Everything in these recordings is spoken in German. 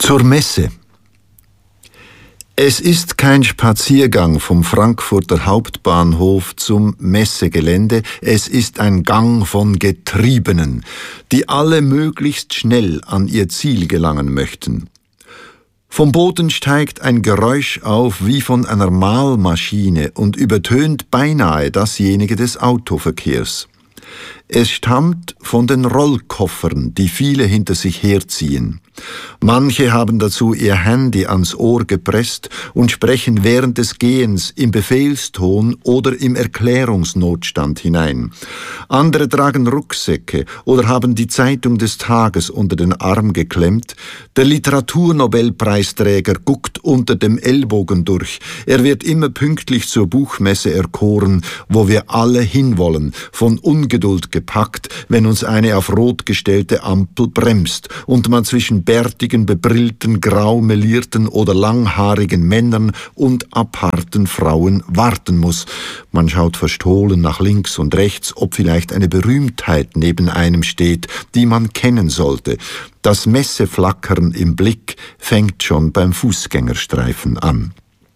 Zur Messe. Es ist kein Spaziergang vom Frankfurter Hauptbahnhof zum Messegelände, es ist ein Gang von Getriebenen, die alle möglichst schnell an ihr Ziel gelangen möchten. Vom Boden steigt ein Geräusch auf wie von einer Mahlmaschine und übertönt beinahe dasjenige des Autoverkehrs. Es stammt von den Rollkoffern, die viele hinter sich herziehen. Manche haben dazu ihr Handy ans Ohr gepresst und sprechen während des Gehens im Befehlston oder im Erklärungsnotstand hinein. Andere tragen Rucksäcke oder haben die Zeitung des Tages unter den Arm geklemmt. Der Literaturnobelpreisträger guckt unter dem Ellbogen durch. Er wird immer pünktlich zur Buchmesse erkoren, wo wir alle hinwollen, von Ungeduld gepackt, wenn uns eine auf Rot gestellte Ampel bremst und man zwischen bärtigen, bebrillten, grau melierten oder langhaarigen Männern und aparten Frauen warten muss. Man schaut verstohlen nach links und rechts, ob vielleicht eine Berühmtheit neben einem steht, die man kennen sollte. Das Messeflackern im Blick fängt schon beim Fußgängerstreifen an.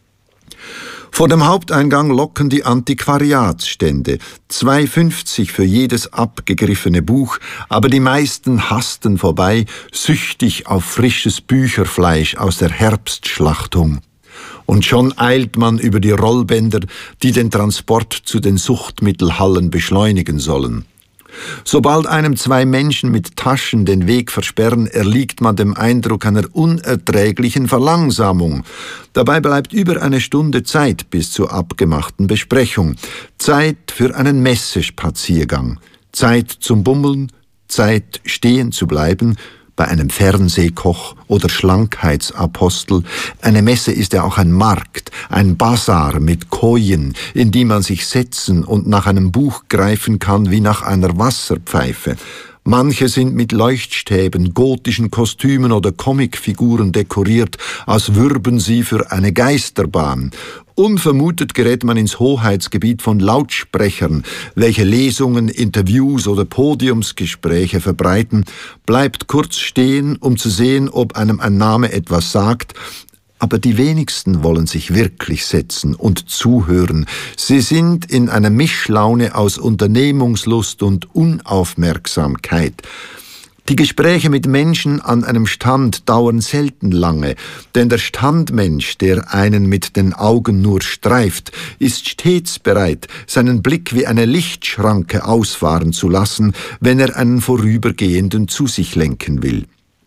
Vor dem Haupteingang locken die Antiquariatsstände, 2,50 für jedes abgegriffene Buch, aber die meisten hasten vorbei, süchtig auf frisches Bücherfleisch aus der Herbstschlachtung. Und schon eilt man über die Rollbänder, die den Transport zu den Suchtmittelhallen beschleunigen sollen. Sobald einem zwei Menschen mit Taschen den Weg versperren, erliegt man dem Eindruck einer unerträglichen Verlangsamung. Dabei bleibt über eine Stunde Zeit bis zur abgemachten Besprechung. Zeit für einen Messespaziergang. Zeit zum Bummeln, Zeit stehen zu bleiben, bei einem Fernsehkoch oder Schlankheitsapostel. Eine Messe ist ja auch ein Markt, ein Basar mit Kojen, in die man sich setzen und nach einem Buch greifen kann wie nach einer Wasserpfeife. Manche sind mit Leuchtstäben, gotischen Kostümen oder Comicfiguren dekoriert, als würben sie für eine Geisterbahn. Unvermutet gerät man ins Hoheitsgebiet von Lautsprechern, welche Lesungen, Interviews oder Podiumsgespräche verbreiten, bleibt kurz stehen, um zu sehen, ob einem ein Name etwas sagt. Aber die wenigsten wollen sich wirklich setzen und zuhören. Sie sind in einer Mischlaune aus Unternehmungslust und Unaufmerksamkeit. Die Gespräche mit Menschen an einem Stand dauern selten lange, denn der Standmensch, der einen mit den Augen nur streift, ist stets bereit, seinen Blick wie eine Lichtschranke ausfahren zu lassen, wenn er einen Vorübergehenden zu sich lenken will.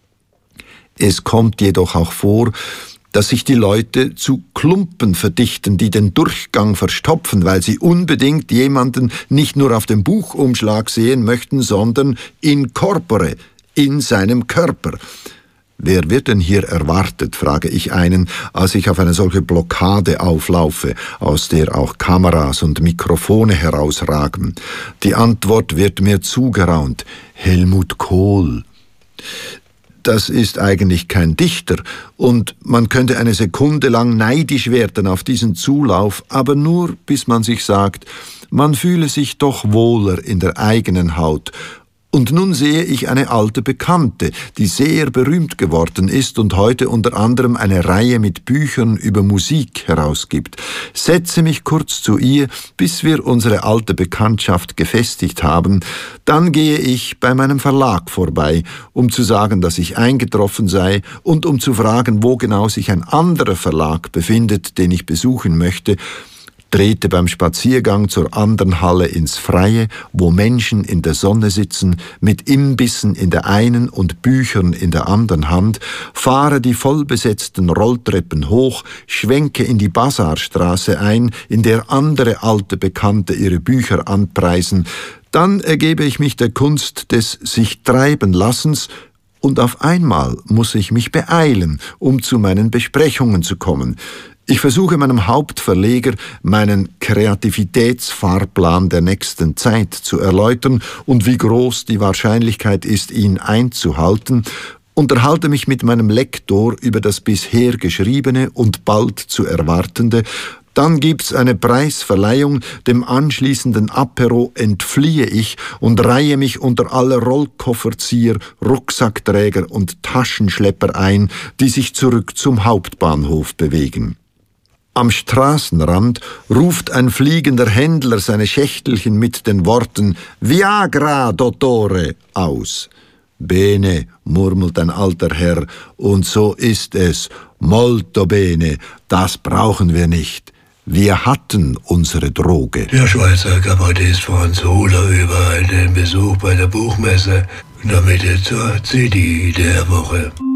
Es kommt jedoch auch vor, dass sich die Leute zu Klumpen verdichten, die den Durchgang verstopfen, weil sie unbedingt jemanden nicht nur auf dem Buchumschlag sehen möchten, sondern in corpore, in seinem Körper. Wer wird denn hier erwartet, frage ich einen, als ich auf eine solche Blockade auflaufe, aus der auch Kameras und Mikrofone herausragen. Die Antwort wird mir zugeraunt: Helmut Kohl. Das ist eigentlich kein Dichter, und man könnte eine Sekunde lang neidisch werden auf diesen Zulauf, aber nur bis man sich sagt, man fühle sich doch wohler in der eigenen Haut. Und nun sehe ich eine alte Bekannte, die sehr berühmt geworden ist und heute unter anderem eine Reihe mit Büchern über Musik herausgibt. Setze mich kurz zu ihr, bis wir unsere alte Bekanntschaft gefestigt haben. Dann gehe ich bei meinem Verlag vorbei, um zu sagen, dass ich eingetroffen sei und um zu fragen, wo genau sich ein anderer Verlag befindet, den ich besuchen möchte. Trete beim Spaziergang zur anderen Halle ins Freie, wo Menschen in der Sonne sitzen, mit Imbissen in der einen und Büchern in der anderen Hand, fahre die vollbesetzten Rolltreppen hoch, schwenke in die Basarstraße ein, in der andere alte Bekannte ihre Bücher anpreisen. Dann ergebe ich mich der Kunst des sich treiben Lassens, und auf einmal muss ich mich beeilen, um zu meinen Besprechungen zu kommen. Ich versuche meinem Hauptverleger meinen Kreativitätsfahrplan der nächsten Zeit zu erläutern und wie groß die Wahrscheinlichkeit ist, ihn einzuhalten, unterhalte mich mit meinem Lektor über das bisher Geschriebene und bald zu Erwartende, Dann gibt's eine Preisverleihung, dem anschließenden Apero entfliehe ich und reihe mich unter alle Rollkofferzieher, Rucksackträger und Taschenschlepper ein, die sich zurück zum Hauptbahnhof bewegen. Am Straßenrand ruft ein fliegender Händler seine Schächtelchen mit den Worten »Viagra, Dottore« aus. »Bene«, murmelt ein alter Herr, »und so ist es. Molto bene, das brauchen wir nicht. Wir hatten unsere Droge.« Der Schweizer Kabarettist Franz Hohler über einen Besuch bei der Buchmesse, damit zur CD der Woche.